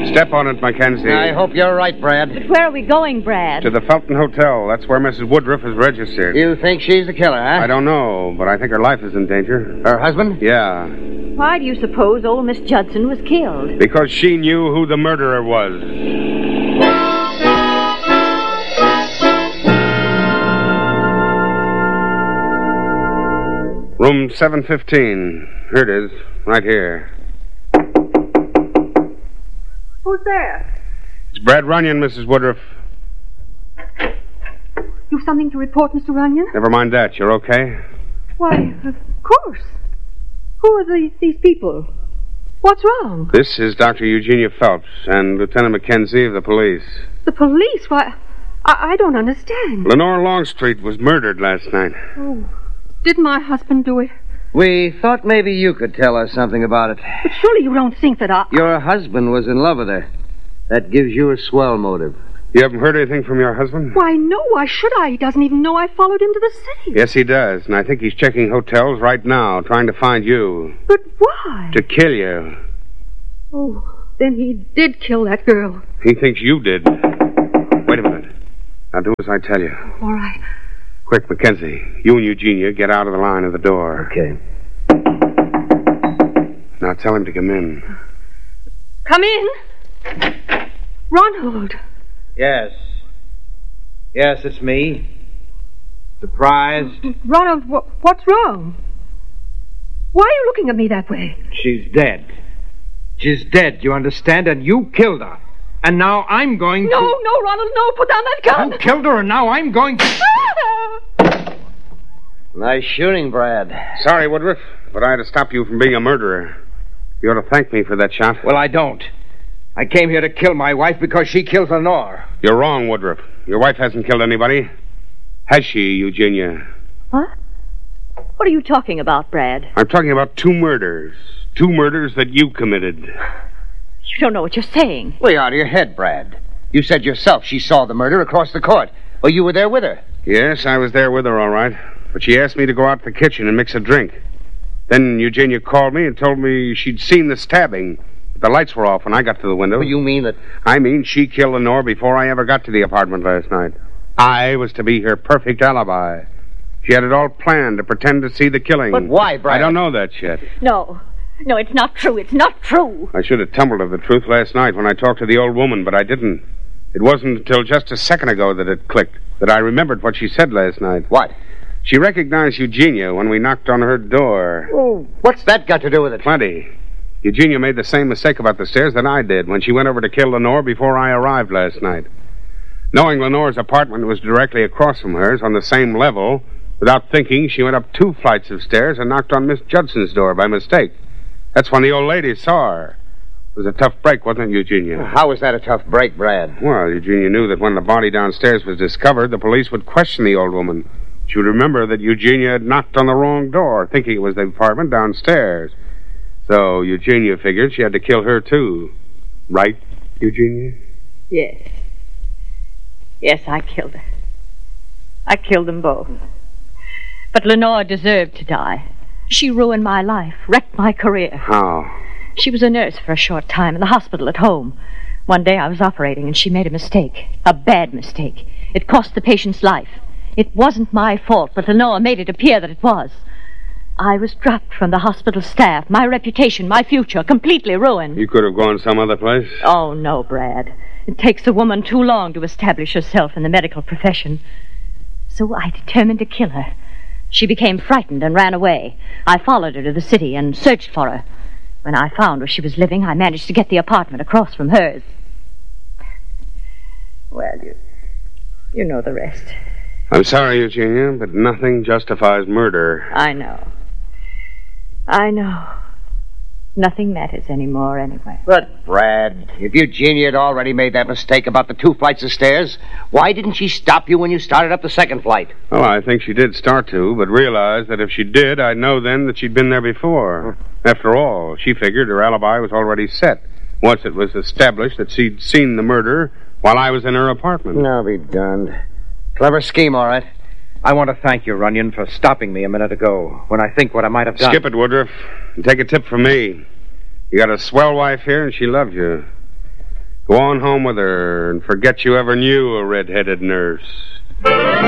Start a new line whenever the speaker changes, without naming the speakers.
Step on it, Mackenzie.
I hope you're right, Brad.
But where are we going, Brad?
To the Felton Hotel. That's where Mrs. Woodruff is registered.
You think she's the killer, huh?
I don't know, but I think her life is in danger.
Her husband?
Yeah.
Why do you suppose old Miss Judson was killed?
Because she knew who the murderer was. Room 715. Here it is. Right here.
Who's there?
It's Brad Runyon, Mrs. Woodruff.
You've something to report, Mr. Runyon?
Never mind that. You're okay?
Why, of course. Who are these people? What's wrong?
This is Dr. Eugenia Phelps and Lieutenant Mackenzie of the police.
The police? Why, I don't understand.
Lenore Longstreet was murdered last night.
Oh, did my husband do it?
We thought maybe you could tell us something about it.
But surely you don't think that I...
Your husband was in love with her. That gives you a swell motive.
You haven't heard anything from your husband?
Why, no, why should I? He doesn't even know I followed him to the city.
Yes, he does, and I think he's checking hotels right now, trying to find you.
But why?
To kill you.
Oh, then he did kill that girl.
He thinks you did. Wait a minute. Now do as I tell you.
All right.
Quick, Mackenzie. You and Eugenia get out of the line of the door.
Okay.
Now tell him to come in.
Come in. Ronald.
Yes. Yes, it's me. Surprised?
Ronald, what's wrong? Why are you looking at me that way?
She's dead. She's dead, you understand? And you killed her. And now I'm going to...
No, Ronald, no, put down that gun.
You killed her, and now I'm going to...
Nice shooting, Brad.
Sorry, Woodruff, but I had to stop you from being a murderer. You ought to thank me for that shot.
Well, I don't. I came here to kill my wife because she killed Lenore.
You're wrong, Woodruff. Your wife hasn't killed anybody. Has she, Eugenia?
What? What are you talking about, Brad?
I'm talking about two murders. Two murders that you committed.
You don't know what you're saying.
Way out of your head, Brad. You said yourself she saw the murder across the court. Well, you were there with her.
Yes, I was there with her, all right. But she asked me to go out to the kitchen and mix a drink. Then Eugenia called me and told me she'd seen the stabbing. But the lights were off when I got to the window.
Well, you mean that...
I mean she killed Lenore before I ever got to the apartment last night. I was to be her perfect alibi. She had it all planned to pretend to see the killing.
But why, Brad?
I don't know that yet.
No, it's not true. It's not true.
I should have tumbled of the truth last night when I talked to the old woman, but I didn't. It wasn't until just a second ago that it clicked, that I remembered what she said last night.
What?
She recognized Eugenia when we knocked on her door.
Oh, what's that got to do with it?
Plenty. Eugenia made the same mistake about the stairs that I did when she went over to kill Lenore before I arrived last night. Knowing Lenore's apartment was directly across from hers on the same level, without thinking, she went up 2 flights of stairs and knocked on Miss Judson's door by mistake. That's when the old lady saw her. It was a tough break, wasn't it, Eugenia?
How was that a tough break, Brad?
Well, Eugenia knew that when the body downstairs was discovered, the police would question the old woman. She would remember that Eugenia had knocked on the wrong door, thinking it was the apartment downstairs. So Eugenia figured she had to kill her, too. Right, Eugenia?
Yes. Yes, I killed her. I killed them both. But Lenore deserved to die. She ruined my life, wrecked my career.
How?
She was a nurse for a short time in the hospital at home. One day I was operating and she made a mistake. A bad mistake. It cost the patient's life. It wasn't my fault, but Lenore made it appear that it was. I was dropped from the hospital staff. My reputation, my future, completely ruined.
You could have gone some other place.
Oh, no, Brad. It takes a woman too long to establish herself in the medical profession. So I determined to kill her. She became frightened and ran away. I followed her to the city and searched for her. When I found where she was living, I managed to get the apartment across from hers. Well, you know the rest.
I'm sorry, Eugenia, but nothing justifies murder.
I know. Nothing matters anymore anyway.
But, Brad, if Eugenia had already made that mistake about the 2 flights of stairs, why didn't she stop you when you started up the second flight?
Well, I think she did start to, but realized that if she did, I'd know then that she'd been there before. After all, she figured her alibi was already set. Once it was established that she'd seen the murder while I was in her apartment.
I'll be darned. Clever scheme, all right.
I want to thank you, Runyon, for stopping me a minute ago when I think what I might have done.
Skip it, Woodruff. And take a tip from me. You got a swell wife here, and she loves you. Go on home with her and forget you ever knew a red-headed nurse.